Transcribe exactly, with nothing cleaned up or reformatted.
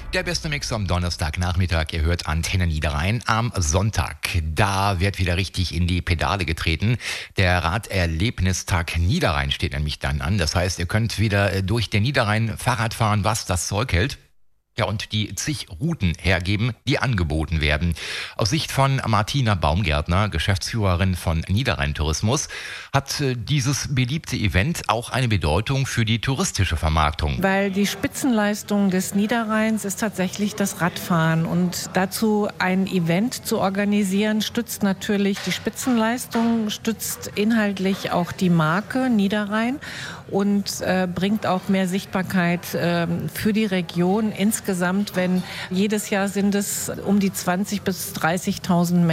Der beste Mix am Donnerstagnachmittag. Ihr hört Antenne Niederrhein am Sonntag. Da wird wieder richtig in die Pedale getreten. Der Raderlebnistag Niederrhein steht nämlich dann an. Das heißt, ihr könnt wieder durch den Niederrhein Fahrrad fahren, was das Zeug hält. Ja, und die zig Routen hergeben, die angeboten werden. Aus Sicht von Martina Baumgärtner, Geschäftsführerin von Niederrhein Tourismus, hat dieses beliebte Event auch eine Bedeutung für die touristische Vermarktung. Weil die Spitzenleistung des Niederrheins ist tatsächlich das Radfahren. Und dazu ein Event zu organisieren, stützt natürlich die Spitzenleistung, stützt inhaltlich auch die Marke Niederrhein und äh, bringt auch mehr Sichtbarkeit äh, für die Region insgesamt. Insgesamt, wenn jedes Jahr sind es um die zwanzigtausend bis dreißigtausend Menschen.